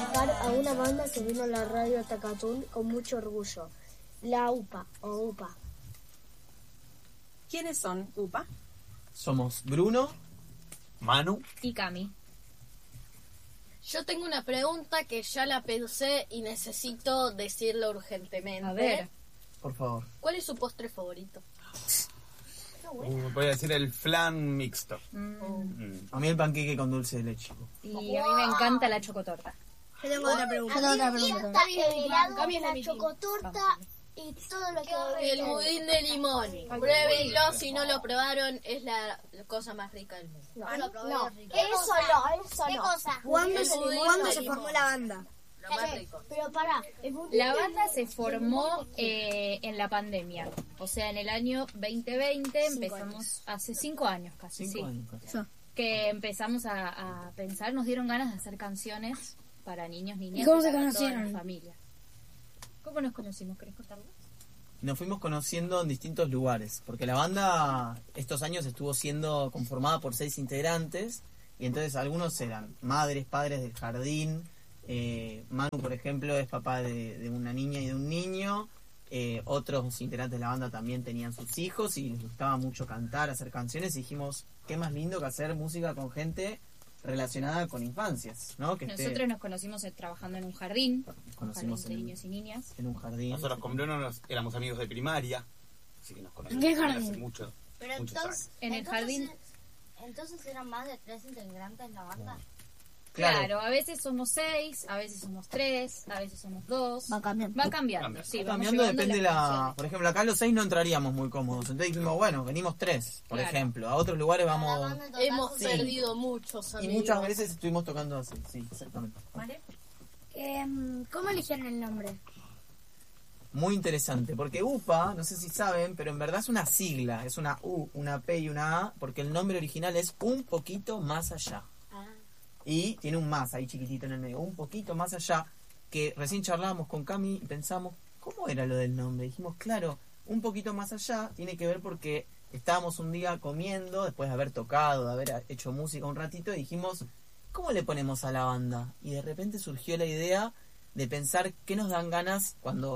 trabajar a una banda que vino a la radio Tacatún con mucho orgullo. La UPA o UPA. ¿Quiénes son UPA? Somos Bruno, Manu y Cami. Yo tengo una pregunta que ya la pensé y necesito decirlo urgentemente. A ver. por favor. ¿Cuál es su postre favorito? Voy a decir el flan mixto. A mí el panqueque con dulce de leche. Y a mí me encanta la chocotorta. Yo tengo otra pregunta. La chocotorta y todo lo que... El budín de limón. Pruébenlo, si no lo probaron, es la cosa más rica del mundo. No, eso no. ¿Cuándo se formó la banda? Lo más rico. Pero pará. La banda se formó en la pandemia. O sea, en el año 2020 empezamos, hace 5 años casi, 5 años casi. que empezamos a pensar, nos dieron ganas de hacer canciones para niños, niñas. ¿Y cómo se para todas conocieron? las familias. ¿Cómo nos conocimos? ¿Querés contarlo? Nos fuimos conociendo en distintos lugares, porque la banda estos años estuvo siendo conformada por 6 integrantes, y entonces algunos eran madres, padres del jardín. Manu, por ejemplo, es papá de una niña y de un niño. Otros integrantes de la banda también tenían sus hijos y les gustaba mucho cantar, hacer canciones, y dijimos, qué más lindo que hacer música con gente relacionada con infancias, ¿no? Que Nosotros nos conocimos trabajando en un jardín, conocimos de niños y niñas. en un jardín. Nosotros con Bruno éramos amigos de primaria, así que nos conocemos ¿Qué hace jardín? muchos años. En el jardín. Entonces eran más de 3 integrantes en la banda. Claro, a veces somos 6, a veces somos 3, a veces somos 2. Va cambiando. Va cambiando, sí. vamos Cambiando llevando depende las la... canciones. Por ejemplo, acá los 6 no entraríamos muy cómodos. Entonces dijimos, bueno, venimos 3, por Claro. ejemplo. A otros lugares vamos... Hemos Sí. perdido muchos Y amigos. muchas veces estuvimos tocando así, sí, exactamente. ¿Vale? ¿Cómo eligieron el nombre? Muy interesante, porque UPA, no sé si saben, pero en verdad es una sigla. Es una U, una P y una A, porque el nombre original es Un Poquito Más Allá. Y tiene un más ahí chiquitito en el medio, un poquito más allá, que recién charlábamos con Cami y pensamos, ¿cómo era lo del nombre? Dijimos, claro, un poquito más allá tiene que ver porque estábamos un día comiendo, después de haber tocado, de haber hecho música un ratito, y dijimos, ¿cómo le ponemos a la banda? Y de repente surgió la idea de pensar qué nos dan ganas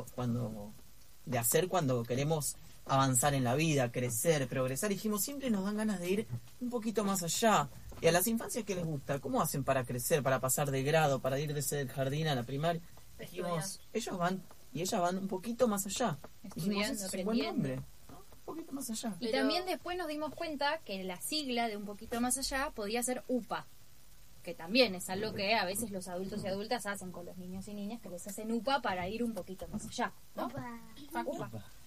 de hacer cuando queremos avanzar en la vida, crecer, progresar. Y dijimos, siempre nos dan ganas de ir un poquito más allá. Y a las infancias, ¿qué les gusta? ¿Cómo hacen para crecer, para pasar de grado, para ir desde el jardín a la primaria? Dijimos, ellos van y ellas van un poquito más allá. Dijimos, Estudiando, ese es un buen aprendiendo. nombre, ¿no? Un poquito más allá. Y también después nos dimos cuenta que la sigla de un poquito más allá podía ser UPA, que también es algo que a veces los adultos y adultas hacen con los niños y niñas, que les hacen UPA para ir un poquito más allá, ¿no? UPA.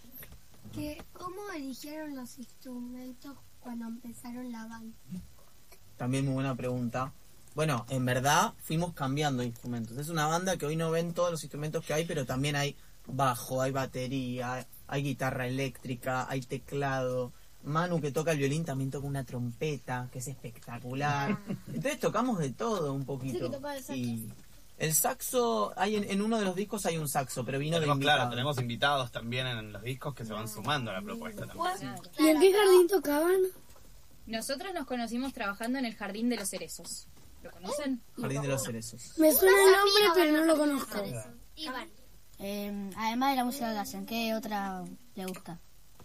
¿Cómo eligieron los instrumentos cuando empezaron la banda? También muy buena pregunta. Bueno, en verdad fuimos cambiando instrumentos. Es una banda que hoy no ven todos los instrumentos que hay, pero también hay bajo, hay batería, hay guitarra eléctrica, hay teclado. Manu, que toca el violín, también toca una trompeta, que es espectacular. Entonces tocamos de todo un poquito. Sí, que toca el saxo. Y el saxo, hay en uno de los discos hay un saxo, pero vino de invitado. Claro, tenemos invitados también en los discos que se van sumando a la propuesta también. Claro. ¿Y en qué jardín tocaban? Nosotros nos conocimos trabajando en el Jardín de los Cerezos. ¿Lo conocen? Jardín de los Cerezos. Me suena el nombre, pero no lo conozco. Además de la música que hacen, ¿qué otra le gusta?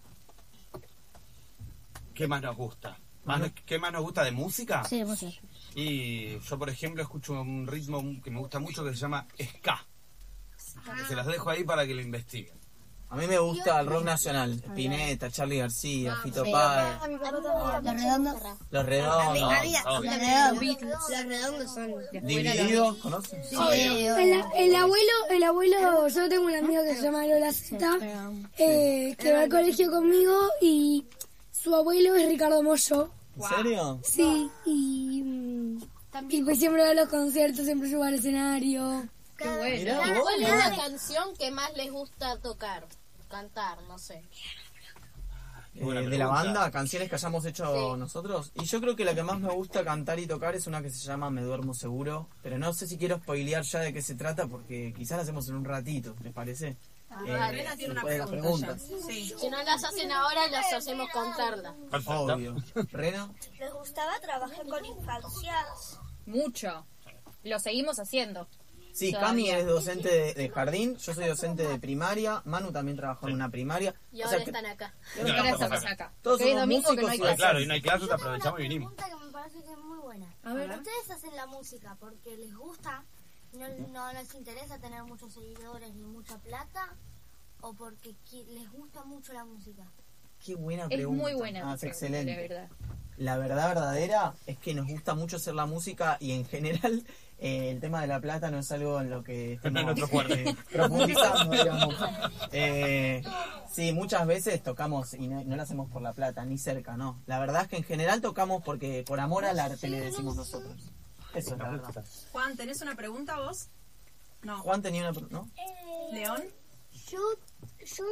¿Qué más nos gusta? ¿Qué más nos gusta de música? Sí, música. Y yo, por ejemplo, escucho un ritmo que me gusta mucho que se llama ska. Que se las dejo ahí para que lo investiguen. A mí me gusta el rock nacional. Spinetta, Charly García, Fito Páez, Los redondos. Los Redondos. Los redondos son... Divididos, ¿conocen? El abuelo, yo tengo un amigo que se llama Lola Zeta, que va al colegio conmigo, y su abuelo es Ricardo Mollo. ¿En serio? Sí, y pues siempre va a los conciertos, siempre sube al escenario. Qué bueno. Mirá vos. ¿Cuál es la canción que más les gusta cantar, no sé? Buena De la pregunta. banda, canciones que hayamos hecho nosotros. Y yo creo que la que más me gusta cantar y tocar es una que se llama Me Duermo Seguro. Pero no sé si quiero spoilear ya de qué se trata, porque quizás la hacemos en un ratito, ¿les parece? Rena tiene una después de las pregunta preguntas. Sí. Si no las hacen ahora, las hacemos cantarlas. Perfecto. Obvio. ¿Rena? ¿Les gustaba trabajar con infancias? Mucho. Lo seguimos haciendo. Sí, Todavía. Cami es docente de jardín, yo soy docente de primaria, Manu también trabajó en una primaria. Y O ahora sea que están acá. Y ahora estamos acá. Todos Que es somos domingo que no músicos hay y clase. Claro, y no hay clases, Yo tengo aprovechamos y una vinimos. pregunta que me parece que es muy buena. A ver. ¿Ustedes hacen la música porque les gusta, no les interesa tener muchos seguidores ni mucha plata, o porque les gusta mucho la música? Qué buena Es pregunta. muy buena. Ah, es tu pregunta, excelente. la verdad. La verdad verdadera es que nos gusta mucho hacer la música y en general el tema de la plata no es algo en lo que estemos nuestro fuerte. profundizando, digamos. Sí, muchas veces tocamos y no lo hacemos por la plata, ni cerca, no. La verdad es que en general tocamos porque por amor al arte le decimos nosotros. Eso es la verdad. Juan, ¿tenés una pregunta vos? No. Juan tenía una... ¿no? ¿León? Yo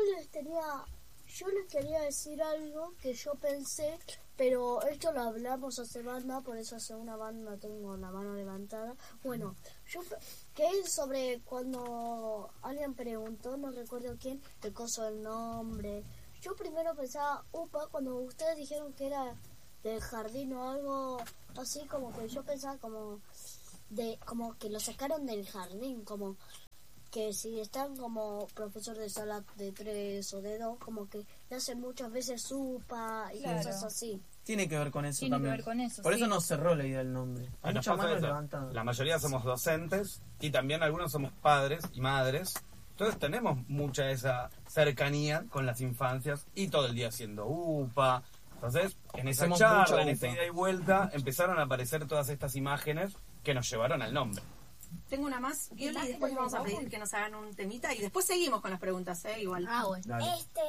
les quería decir algo que yo pensé, pero esto lo hablamos hace banda, por eso hace una banda tengo la mano levantada. Bueno, que es sobre cuando alguien preguntó, no recuerdo quién, el coso del nombre. Yo primero pensaba, upa, cuando ustedes dijeron que era del jardín o algo así, como que yo pensaba como que lo sacaron del jardín, como que si están como profesor de sala de 3 o de 2, como que le hacen muchas veces upa y Claro. cosas así. Tiene que ver con eso Tiene que también. ver con eso, Por sí. eso nos cerró la idea del nombre. Hay Nos muchas pasa manos eso. levantadas. La mayoría somos docentes y también algunos somos padres y madres. Entonces tenemos mucha esa cercanía con las infancias y todo el día haciendo UPA. Entonces, en esa Hacemos charla, mucha en esa UPA. ida y vuelta, empezaron a aparecer todas estas imágenes que nos llevaron al nombre. Tengo una más, Violi, y después vamos a pedir que nos hagan un temita y después seguimos con las preguntas, igual. Ah, bueno. Dale.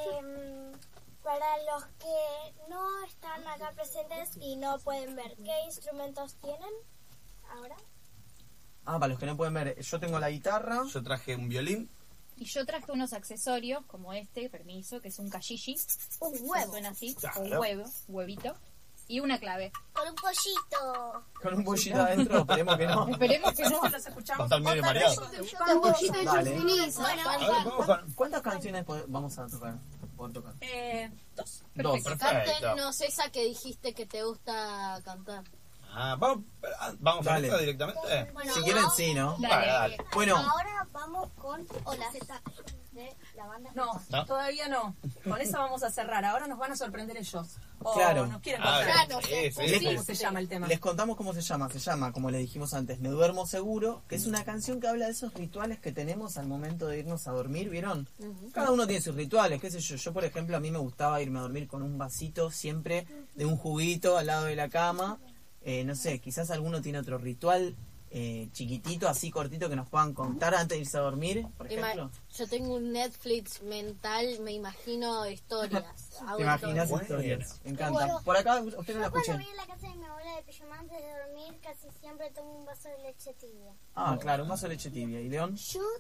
Para los que no están acá presentes y no pueden ver, ¿qué instrumentos tienen ahora? Ah, para los que no pueden ver, yo tengo la guitarra. Yo traje un violín. Y yo traje unos accesorios como este, permiso, que es un kashishi. Un que huevo. suena así, Claro. un huevo, huevito. Y una clave. Con un pollito. Con un pollito adentro, esperemos que no. Esperemos que no. Los Va a escuchamos. estar medio mareado. Un poquito de Dale. chufiniza. A ver, vamos con... ¿Cuántas canciones vamos a tocar? Poder tocar? Dos. Dos. Perfecto. Cántenos esa que dijiste que te gusta cantar. Ah, vamos a Dale. esta directamente. Bueno, Si quieren, sí, ¿no? Dale, dale. Bueno, ahora vamos con Hola de la banda. No, ¿No? todavía no. Con eso vamos a cerrar. Ahora nos van a sorprender ellos. O Claro. nos quieren Ah, contar. Claro, sí, sí, sí. ¿Cómo se llama el tema? les contamos cómo se llama. Se llama, como les dijimos antes, Me Duermo Seguro, que es una canción que habla de esos rituales que tenemos al momento de irnos a dormir, ¿vieron? Cada uno tiene sus rituales, qué sé yo. Yo, por ejemplo, a mí me gustaba irme a dormir con un vasito siempre de un juguito al lado de la cama. No sé, quizás alguno tiene otro ritual chiquitito, así cortito, que nos puedan contar antes de irse a dormir, por ejemplo. Yo tengo un Netflix mental, me imagino historias. Hago ¿Te imaginas historias. historias? Me encanta. Por acá, usted no la Yo cuando escuché. voy a la casa de mi abuela de pijama antes de dormir, casi siempre tomo un vaso de leche tibia. Ah, claro, un vaso de leche tibia. ¿Y León?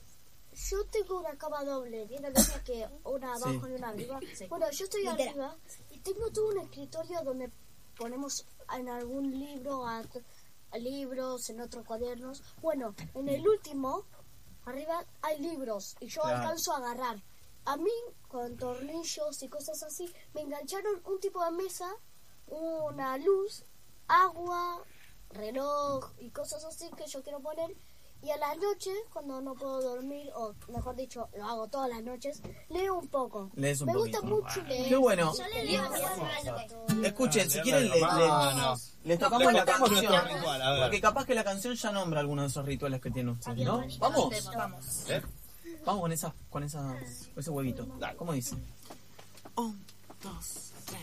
Yo tengo una cama doble, ¿vieron esa que una abajo y una arriba? Bueno, yo estoy arriba y tengo todo un escritorio donde ponemos en algún libro, a libros, en otros cuadernos. Bueno, en el último, arriba hay libros y yo Claro. alcanzo a agarrar. A mí, con tornillos y cosas así, me engancharon un tipo de mesa, una luz, agua, reloj y cosas así que yo quiero poner. Y a las noches, cuando no puedo dormir, o mejor dicho, lo hago todas las noches, leo un poco. Lees un Me poquito. gusta mucho leer. Qué bueno. Yo le leo a mi hermano. Escuchen, si Leer quieren de la mano. les tocamos la contamos canción. nuestro ritual, a ver. Porque capaz que la canción ya nombra algunos de esos rituales que tiene usted, ¿no? Vamos. ¿Eh? Vamos con ese huevito. ¿Cómo dice? 1, 2.